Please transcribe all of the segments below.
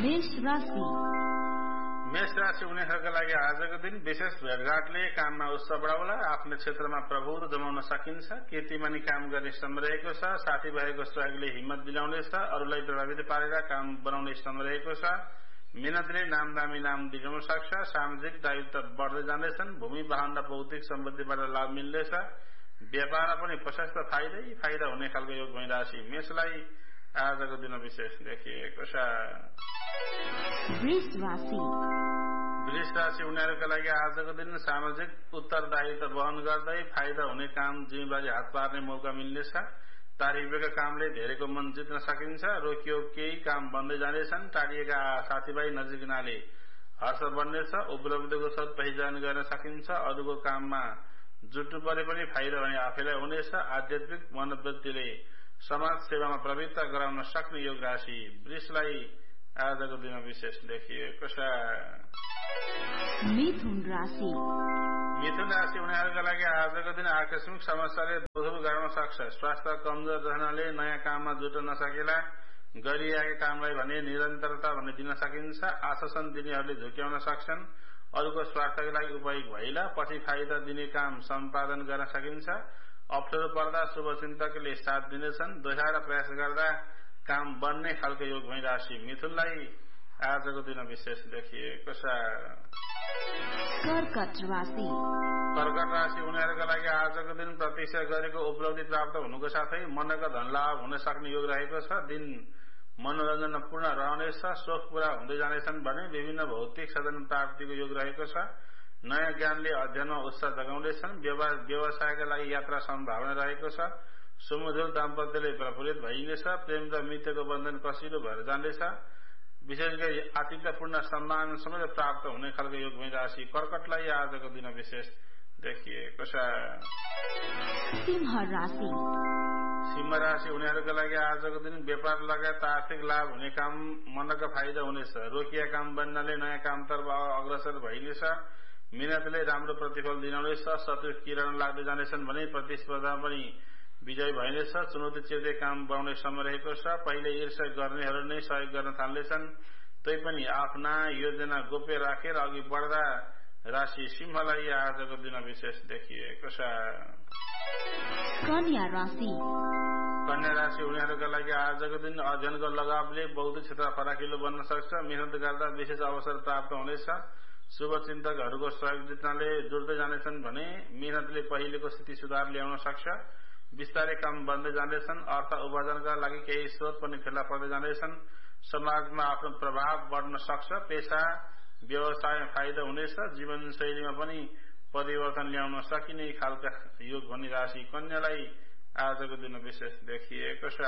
मेष राशि उनीहरूका लागि आजको दिन विशेष भेटघाटले काममा उत्साह बढाउला। आफ्नो क्षेत्रमा प्रभुत्व जमाउन सकिन्छ। केटीमानी काम गर्ने स्तम्भ रहेको छ। साथीभाइको सहयोगले हिम्मत दिलाउनेछ। अरूलाई प्रभावित पारेर काम बनाउने स्तम्भ रहेको छ। मेहनतले नामदामी नाम दिलाउन सक्छ। सामाजिक दायित्व बढ्दै जाँदैछन्। भूमि वाहन र भौतिक सम्पत्तिबाट लाभ मिल्दैछ। व्यापारमा पनि प्रशस्त फाइदा हुने खालको योग भइरहेछ। मेषलाई आजको दिन विशेष देखिएको छ। वृष राशि उनीहरूका लागि आजको दिन सामाजिक उत्तरदायित्व वहन गर्दै फाइदा हुने काम जिम्मेवारी हात पार्ने मौका मिल्नेछ। तारिफका कामले धेरैको मन जित्न सकिन्छ। रोकियो केही काम बन्दै जानेछन्। टाढिएका साथीभाइ नजिकनाले हर्ष बढ्नेछ। उपलब्धिको सद पहिचान गर्न सकिन्छ। अरूको काममा जुट्नु परे पनि फाइदा भने आफैलाई हुनेछ। आध्यात्मिक मनोवृत्तिले समाज सेवामा प्रवृत्त गराउन सक्ने योग राशि वृषलाई आजको दिन विशेष देखिएको छ। मिथुन राशि उनीहरूका लागि आजको दिन आकस्मिक समस्याले दुःख गर्न सक्छ। स्वास्थ्य कमजोर रहनाले नयाँ काममा जुट्न नसकेला। गरिरहेका कामलाई भने निरन्तरता भन्ने दिन सकिन्छ। आश्वासन दिनेहरूले झुक्याउन सक्छन्। अरूको स्वार्थका लागि उपयोग भइला। पछि फाइदा दिने काम सम्पादन गर्न सकिन्छ। अप्ठ्यारो पर्दा शुभचिन्तकले साथ दिनेछन्। दोहोऱ्याएर प्रयास गर्दा काम बन्ने खालको योग भइरहेछ। मिथुनलाई आजको दिन विशेष देखिएको छ। कर्कट राशि उनीहरूका लागि आजको दिन प्रतीक्षा गरेको उपलब्धि प्राप्त हुनुको साथै मनका धन लाभ हुन सक्ने योग रहेको छ। दिन मनोरञ्जन पूर्ण रहनेछ। सोख पूरा हुँदै जानेछन् भने विभिन्न भौतिक साधन प्राप्तिको योग रहेको छ। नयाँ ज्ञानले अध्ययनमा उत्साह जगाउनेछन्। व्यवसायका लागि यात्रा सम्भावना रहेको छ। सुमधुर दाम्पत्यले प्रफुल्लित भइनेछ। प्रेम र मित्रको बन्धन कसिलो भएर जानेछ। विशेष गरी आतिथ्यपूर्ण सम्मान समेत प्राप्त हुने खालको योग भइरहेछ। कर्कटलाई आजको दिन विशेष देखिएको छ। सिंह राशि उनीहरूका लागि आजको दिन व्यापार लगायत आर्थिक लाभ हुने काम मनका फाइदा हुनेछ। रोकिया काम बन्नाले नयाँ कामतर्फ अग्रसर भइनेछ। मेहनतले राम्रो प्रतिफल दिलाउनेछ। शत्रु किरण लाग्दै जानेछन् भने प्रतिस्पर्धा पनि विजय भइनेछ। चुनौती चिर्दै काम बनाउने समय रहेको छ। पहिले ईर्ष्या गर्नेहरू नै सहयोग गर्न थाल्नेछन्। तैपनि आफ्ना योजना गोप्य राखेर अघि बढ्दा राशि सिंहलाई आजको दिन विशेष देखिएको छ। कन्या राशि उनीहरूका लागि आजको दिन अध्ययनको लगावले बौद्धिक क्षेत्र फराकिलो बन्न सक्छ। मेहनत गर्दा विशेष अवसर प्राप्त हुनेछ। शुभचिन्तकहरूको सहयोग जुट्दै जानेछन् भने मेहनतले पहिलेको स्थिति सुधार ल्याउन सक्छ। विस्तारै काम बन्दै जानेछन्। अर्थ उपार्जनका लागि केही स्रोत पनि फेला पर्दै जानेछन्। समाजमा आफ्नो प्रभाव बढ्न सक्छ। पेशा व्यवसायमा फाइदा हुनेछ। जीवनशैलीमा पनि परिवर्तन ल्याउन सकिने खालका योग भन्ने राशि कन्यालाई आजको दिन विशेष देखिएको छ।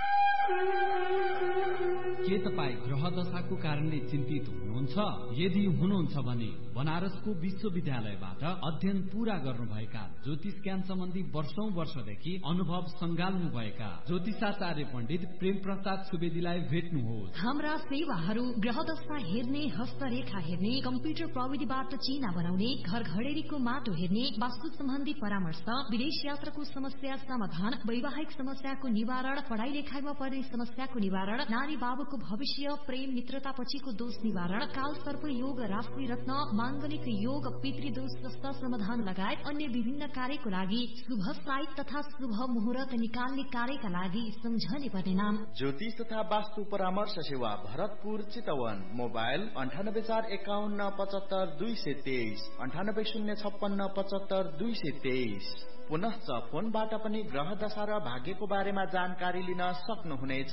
के तपाईँ ग्रह दशाको कारणले चिन्तित हुनुहुन्छ? यदि हुनुहुन्छ भने बनारसको विश्वविद्यालयबाट अध्ययन पूरा गर्नुभएका ज्योतिष ज्ञान सम्बन्धी वर्षौंदेखि अनुभव संगाल्नुभएका ज्योतिषाचार्य पण्डित प्रेम प्रसाद सुवेदीलाई भेट्नुहोस्। हाम्रा सेवाहरू ग्रह दशा हेर्ने, हस्तरेखा हेर्ने, कम्प्युटर प्रविधिबाट चिना बनाउने, घर घडेरीको माटो हेर्ने, वास्तु सम्बन्धी परामर्श, विदेश यात्राको समस्या समाधान, वैवाहिक समस्याको निवारण, पढाइ लेखाइमा पर्ने समस्याको निवारण, नारी बाबुको भविष्य, प्रेम मित्रता पछिको दोष निवारण, काल सर्प योग, राशि रत्न, मांगलिक योग, पितृदोष जस्ता समाधान लगायत अन्य विभिन्न कार्यको लागि शुभ साइट तथा शुभ मुहूर्त निकाल्ने कार्यका लागि सम्झने पर्ने नाम ज्योतिष तथा वास्तु परामर्श सेवा भरतपुर चितवन। मोबाइल 9841575223 9806575223। पुनश्च फोनबाट पनि ग्रह दशा र भाग्यको बारेमा जानकारी लिन सक्नुहुनेछ।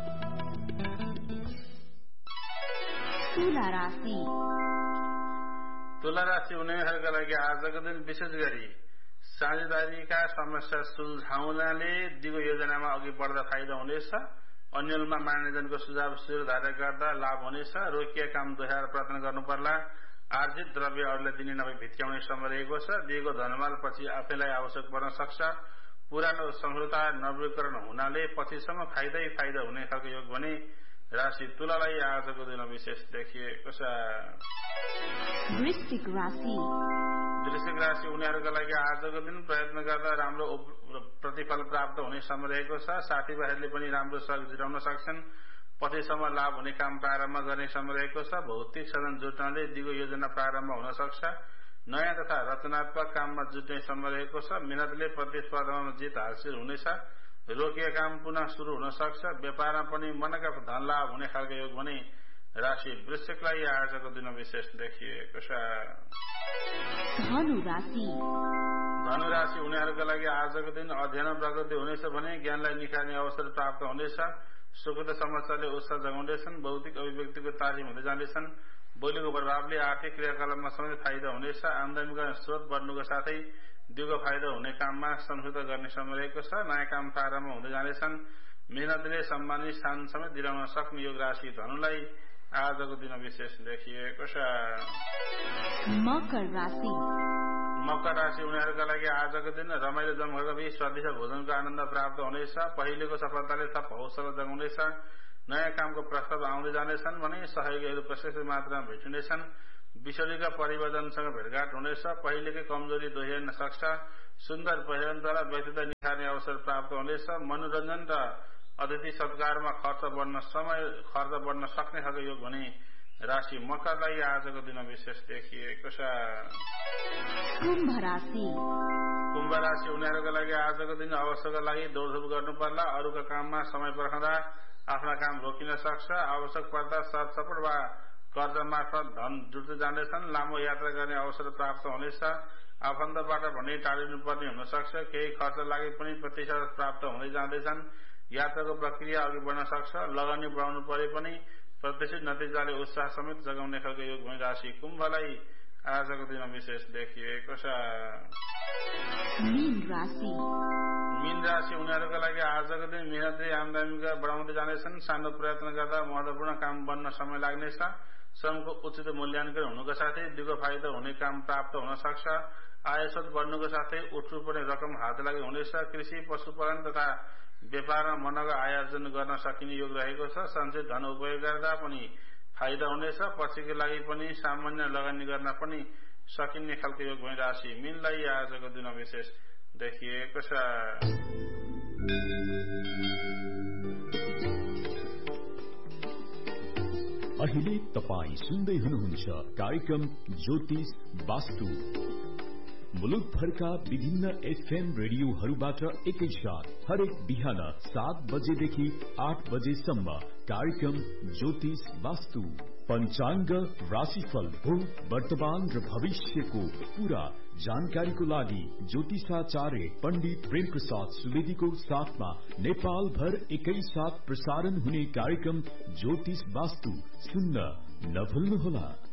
तुला राशि उनीहरूका लागि आजको दिन विशेष गरी साझेदारीका समस्या सुल्झाउनाले दिगो योजनामा अघि बढ्दा फाइदा हुनेछ। अन्यलमा मानिजनको सुझाव शिरधार्य गर्दा लाभ हुनेछ। रोकिया काम दोहोऱ्याएर प्रयत्न गर्नु पर्ला। आर्जित द्रव्य अरूलाई दिने नभई भित्र्याउने समय रहेको छ। दिएको धनमाल पछि आफैलाई आवश्यक पर्न सक्छ। पुरानो सम्झौता नवीकरण हुनाले पछिसम्म फाइदा हुने खालको योग भने राशि तुलालाई आजको दिन विशेष देखिएको छ। वृश्चिक राशि उनीहरूका लागि आजको दिन प्रयत्न गर्दा राम्रो प्रतिफल प्राप्त हुने समय रहेको छ। साथीभाइहरूले पनि राम्रो सहयोग जुटाउन सक्छन्। पछिसम्म लाभ हुने काम प्रारम्भ गर्ने समय रहेको छ। भौतिक साधन जुट्नाले दिगो योजना प्रारम्भ हुन सक्छ। नयाँ तथा रचनात्मक काममा जुट्ने समय रहेको छ। मेहनतले प्रतिस्पर्धामा जित हासिल हुनेछ। रोकिएका काम पुनः शुरू हुन सक्छ। व्यापारमा पनि मनका धन लाभ हुने खालको योग भने राशि वृश्चिकलाई आजको दिन विशेष देखिएको छ। धनुराशि उनीहरूका लागि आजको दिन अध्ययन प्रगति हुनेछ भने ज्ञानलाई निखार्ने अवसर प्राप्त हुनेछ। सुखद समाचारले उत्साह जगाउँदैछन्। बौद्धिक अभिव्यक्तिको तालिम हुँदै जाँदैछन्। बोलीको प्रभावले आर्थिक क्रियाकलापमा समेत फाइदा हुनेछ। आमदानीका स्रोत बढ्नुको साथै दिगो फाइदा हुने काममा संशोधन गर्ने समय रहेको छ। नयाँ काम प्रारम्भ हुँदै जानेछन्। मेहनतले सम्मानित स्थान समेत दिलाउन सक्ने योग राशि धनुलाई आजको दिन विशेष देखिएको छ। मकर राशि उनीहरूका लागि आजको दिन रमाइलो जमघटका बीच स्वादिष्ट भोजनको आनन्द प्राप्त हुनेछ। पहिलेको सफलताले थप हौसला जगाउनेछ। नयाँ कामको प्रस्ताव आउँदै जानेछन् भने सहयोगीहरू प्रशस्त मात्रामा भेटिनेछन्। विषयका परिवर्तनसँग भेटघाट हुनेछ। पहिलेकै कमजोरी दोहोरिन सक्छ। सुन्दर पहिरनद्वारा व्यक्तित्व निखार्ने अवसर प्राप्त हुनेछ। मनोरञ्जन र अतिथि सत्कारमा खर्च बढ्न सक्ने खालको योग भने राशि मकरलाई आजको दिन विशेष देखिएको छ। कुम्भ राशि उनीहरूका लागि आजको दिन अवसरका लागि दौडधुप गर्नु पर्ला। अरूका काममा समय पर्खँदा आफ्ना काम रोकिन सक्छ। आवश्यक पर्दा सरसपट वा कर्ज मार्फत धन जुट्दै जानेछन्। लामो यात्रा गर्ने अवसर प्राप्त हुनेछ। आफन्तबाट भने टाढिनुपर्ने हुन सक्छ। केही खर्च लागे पनि प्रतिशत प्राप्त हुँदै जाँदैछन्। यात्राको प्रक्रिया अघि बढ्न सक्छ। लगानी बढाउनु परे पनि प्रत्याशित नतिजाले उत्साह समेत जगाउने खालको योग भई राशि कुम्भलाई आजको दिन विशेष देखिएको छ। मीन राशि उनीहरूका लागि आजको दिन मेहनतले आमदानी बढाउँदै जानेछन्। सानो प्रयत्न गर्दा महत्वपूर्ण काम बन्न समय लाग्नेछ। श्रमको उचित मूल्याङ्कन हुनुको साथै दिगो फाइदा हुने काम प्राप्त हुन सक्छ। आय स्रोत बढ्नुको साथै उठ्नुपर्ने रकम हात लागि हुनेछ। कृषि पशुपालन तथा व्यापारमा मनका आय आर्जन गर्न सकिने योग रहेको छ। सञ्चित धन उपयोग गर्दा पनि फाइदा हुनेछ। पछिको लागि पनि सामान्य लगानी गर्न पनि सकिने खालको योग भई राशि मीनलाई आजको दिन विशेष देखिएको छ। अहिले तपाई सुन्दै हुनुहुन्छ कार्यक्रम ज्योतिष वास्तु। मुलुकभरका विभिन्न एफएम रेडियोहरूबाट एकैसाथ हरेक बिहान 7 बजेदेखि 8 बजेसम्म कार्यक्रम ज्योतिष वास्तु। पञ्चाङ्ग, राशिफल, भूत, वर्तमान र भविष्यको पूरा जानकारीको लागि ज्योतिषाचार्य पण्डित प्रेम प्रसाद सुवेदीको साथमा नेपाल भर एकैसाथ प्रसारण हुने कार्यक्रम ज्योतिष वास्तु सुन्न नभुल्नुहोला।